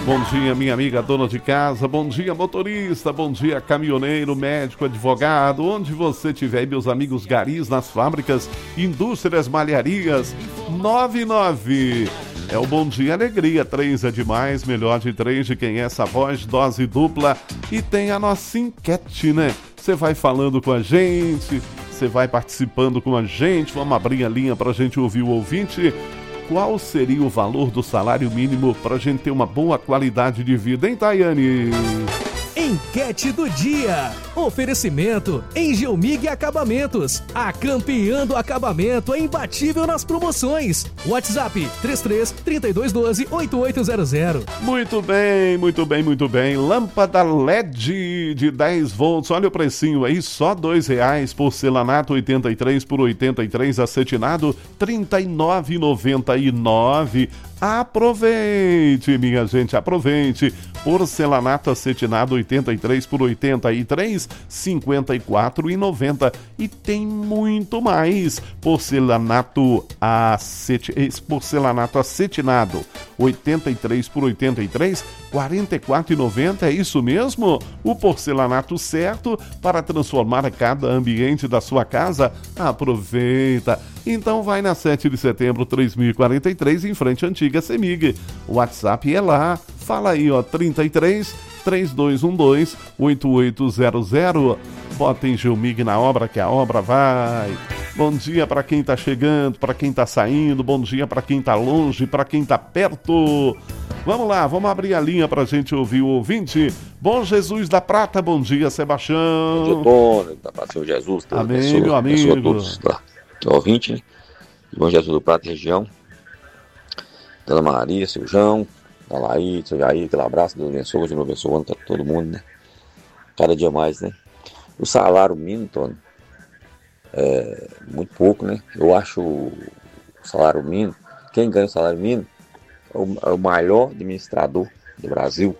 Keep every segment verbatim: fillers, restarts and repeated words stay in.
bom dia, minha amiga dona de casa, bom dia, motorista, bom dia, caminhoneiro, médico, advogado, onde você estiver, meus amigos garis nas fábricas, indústrias, malharias, nove nove. É o Bom Dia Alegria, três é demais, melhor de três de quem é essa voz, dose dupla, e tem a nossa enquete, né? Você vai falando com a gente, você vai participando com a gente, vamos abrir a linha pra gente ouvir o ouvinte. Qual seria o valor do salário mínimo para a gente ter uma boa qualidade de vida, hein, Tayane? Enquete do dia. Oferecimento Engelmig Acabamentos. A campeã do acabamento é imbatível nas promoções. WhatsApp três três, três dois um dois, oito oito zero zero. Muito bem, muito bem, muito bem. Lâmpada L E D de dez volts. Olha o precinho aí, só dois reais. Porcelanato oitenta e três por oitenta e três. Acetinado trinta e nove reais e noventa e nove centavos. Aproveite, minha gente, aproveite. Porcelanato acetinado oitenta e três por oitenta e três, cinquenta e quatro reais e noventa centavos. E tem muito mais. Porcelanato, aceti... Porcelanato acetinado oitenta e três por oitenta e três, quarenta e quatro reais e noventa centavos. É isso mesmo? O porcelanato certo para transformar cada ambiente da sua casa. Aproveita. Então vai na sete de setembro, três mil e quarenta e três, em frente à antiga Semig. O WhatsApp é lá. Fala aí, ó, trinta e três, três dois um dois, oito oito zero zero. Bota Engelmig na obra que a obra vai. Bom dia para quem tá chegando, para quem tá saindo, bom dia para quem tá longe, para quem tá perto. Vamos lá, vamos abrir a linha pra gente ouvir o ouvinte. Bom Jesus da Prata, bom dia, Sebastião. Bom dia, Tony, da Paz do Senhor Jesus. Deus Amém, abençoe, meu amigo. abençoe a todos da ouvinte, né? Bom Jesus do Prata, região. Dona Maria, seu João, da Laí, seu Jair, aquele abraço, Deus abençoe, Deus abençoe para todo mundo, né? Cada dia mais, né? O salário mínimo, Tony, é muito pouco, né? Eu acho o salário mínimo, quem ganha o salário mínimo é o, é o maior administrador do Brasil.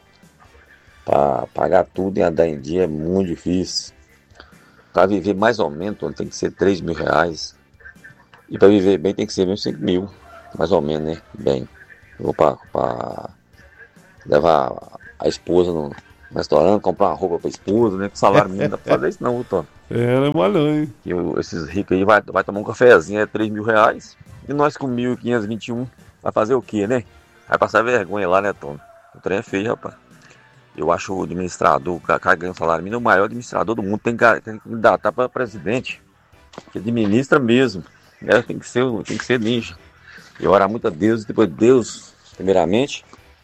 Para pagar tudo e andar em dia é muito difícil. Para viver mais ou menos, Tony, tem que ser três mil reais. E para viver bem tem que ser mesmo cinco mil, mais ou menos, né? Bem, eu vou para levar a esposa no restaurante, comprar uma roupa para a esposa, né? Com salário mínimo, não dá pra fazer isso não, Tony. É, não é molhão, hein? E eu, esses ricos aí vai, vai tomar um cafezinho, é três mil reais. E nós com mil quinhentos e vinte e um, vai fazer o quê, né? Vai passar vergonha lá, né, Tony? O trem é feio, rapaz. Eu acho o administrador, o cara ganha um salário mínimo, o maior administrador do mundo, tem que, tem que datar para presidente, que administra mesmo. É, tem que ser, tem que ser ninja. E orar muito a Deus, e depois Deus, primeiramente,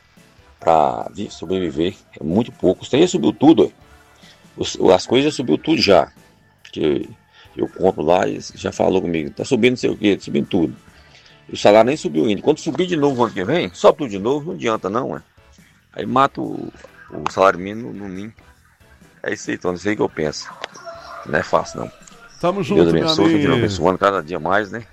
para sobreviver. É muito pouco. Isso aí subiu tudo. Os, as coisas já subiu tudo já. Que eu compro lá e já falou comigo. Tá subindo não sei o que, subindo tudo. E o salário nem subiu ainda. Quando subir de novo o ano que vem, sobe tudo de novo, não adianta não, ué. Aí mata o, o salário mínimo no mínimo. É isso aí, Tony, isso aí que eu penso. Não é fácil não. Tamo junto, Deus abençoe, meu amigo. abençoando cada dia mais, né?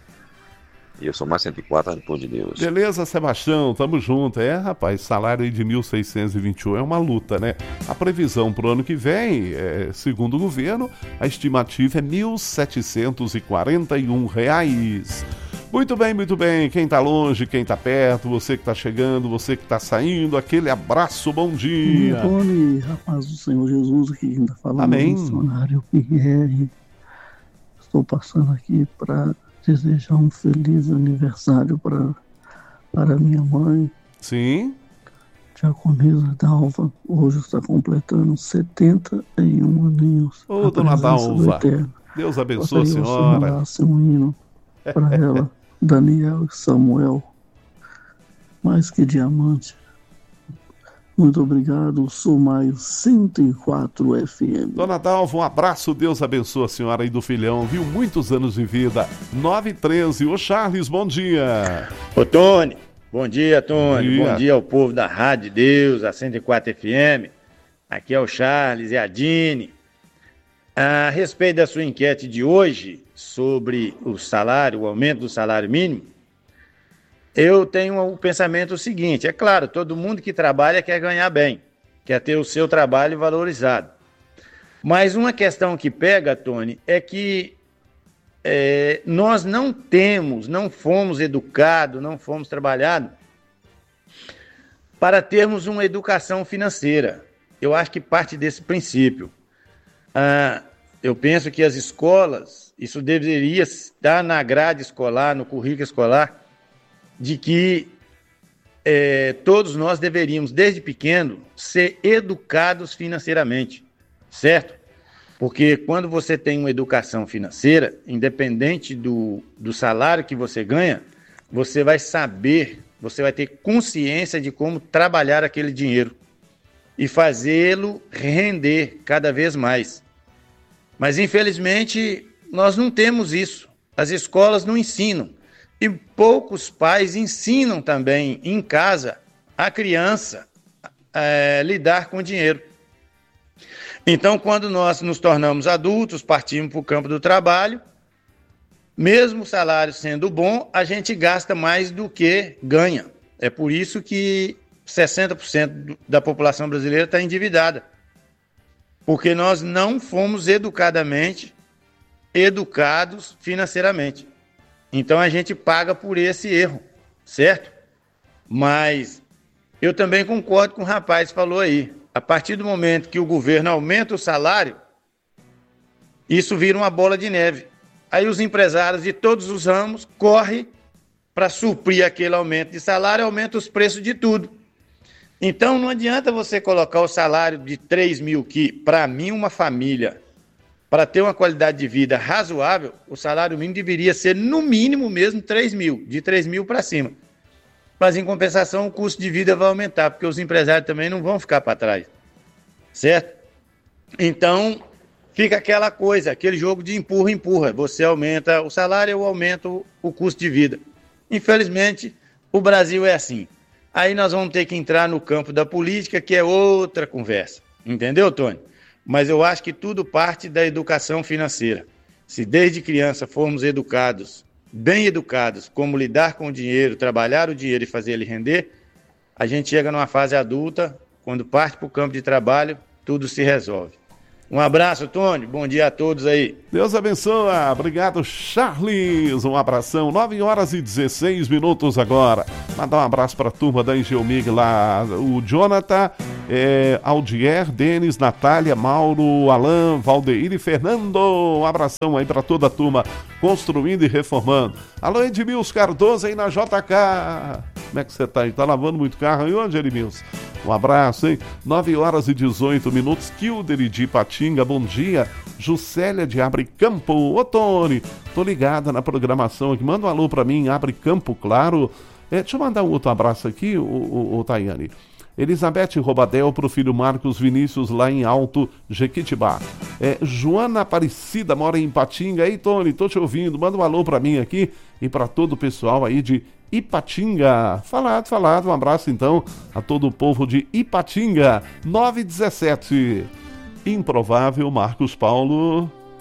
E eu sou mais cento e quatro, depois de Deus. Beleza, Sebastião, tamo junto. É, rapaz, salário aí de mil seiscentos e vinte e um é uma luta, né? A previsão pro ano que vem, é, segundo o governo, a estimativa é mil setecentos e quarenta e um reais. Muito bem, muito bem. Quem tá longe, quem tá perto, você que tá chegando, você que tá saindo, aquele abraço, bom dia. Tony, rapaz do Senhor Jesus, aqui quem tá falando. Amém. Missionário Pierre. Estou passando aqui para desejar um feliz aniversário para para minha mãe. Sim. Diaconisa Dalva, hoje está completando setenta e um aninhos. Ô, dona Dalva, Deus abençoe a senhora. Um hino para ela, Daniel e Samuel, mais que diamante. Muito obrigado, sou Maio cento e quatro F M. Dona Dalva, um abraço, Deus abençoe a senhora aí do filhão, viu? Muitos anos de vida. nove e treze, ô Charles, bom dia. Ô Tony, bom dia, Tony. Bom dia. Bom dia ao povo da Rádio Deus, a cento e quatro F M. Aqui é o Charles e a Dini. A respeito da sua enquete de hoje sobre o salário, o aumento do salário mínimo, eu tenho o pensamento seguinte: é claro, todo mundo que trabalha quer ganhar bem, quer ter o seu trabalho valorizado. Mas uma questão que pega, Tony, é que é, nós não temos, não fomos educados, não fomos trabalhados para termos uma educação financeira. Eu acho que parte desse princípio. Ah, eu penso que as escolas, isso deveria estar na grade escolar, no currículo escolar, de que é, todos nós deveríamos, desde pequeno, ser educados financeiramente, certo? Porque quando você tem uma educação financeira, independente do, do salário que você ganha, você vai saber, você vai ter consciência de como trabalhar aquele dinheiro e fazê-lo render cada vez mais. Mas, infelizmente, nós não temos isso. As escolas não ensinam. E poucos pais ensinam também em casa a criança a lidar com o dinheiro. Então, quando nós nos tornamos adultos, partimos para o campo do trabalho, mesmo o salário sendo bom, a gente gasta mais do que ganha. É por isso que sessenta por cento da população brasileira está endividada. Porque nós não fomos educadamente educados financeiramente. Então a gente paga por esse erro, certo? Mas eu também concordo com o rapaz que falou aí. A partir do momento que o governo aumenta o salário, isso vira uma bola de neve. Aí os empresários de todos os ramos correm para suprir aquele aumento de salário, aumenta os preços de tudo. Então não adianta você colocar o salário de três mil, que para mim uma família, para ter uma qualidade de vida razoável, o salário mínimo deveria ser no mínimo mesmo três mil, de três mil para cima. Mas em compensação o custo de vida vai aumentar, porque os empresários também não vão ficar para trás, certo? Então fica aquela coisa, aquele jogo de empurra-empurra, você aumenta o salário, eu aumento o custo de vida. Infelizmente o Brasil é assim. Aí nós vamos ter que entrar no campo da política, que é outra conversa. Entendeu, Tony? Mas eu acho que tudo parte da educação financeira. Se desde criança formos educados, bem educados, como lidar com o dinheiro, trabalhar o dinheiro e fazer ele render, a gente chega numa fase adulta, quando parte para o campo de trabalho, tudo se resolve. Um abraço, Tony. Bom dia a todos aí. Deus abençoe. Obrigado, Charles. Um abração. nove horas e dezesseis minutos agora. Mandar um abraço para a turma da Engeomig lá. O Jonathan, é, Aldier, Denis, Natália, Mauro, Alain, Valdeir e Fernando. Um abração aí para toda a turma construindo e reformando. Alô, Edmilson Cardoso aí na J K. Como é que você tá aí? Tá lavando muito carro aí onde, Edmilson? Um abraço, hein? nove horas e dezoito minutos. Kilder de Ipatinga, bom dia. Juscelia de Abre Campo. Ô, Tony, tô ligada na programação aqui. Manda um alô pra mim, Abre Campo, claro. É, deixa eu mandar um outro abraço aqui, o, o, o Tayane. Elizabeth Robadel pro filho Marcos Vinícius lá em Alto Jequitibá. É, Joana Aparecida mora em Ipatinga. Ei, Tony, tô te ouvindo. Manda um alô pra mim aqui e pra todo o pessoal aí de Ipatinga. Falado, falado. Um abraço então a todo o povo de Ipatinga. nove e dezessete. Improvável, Marcos Paulo.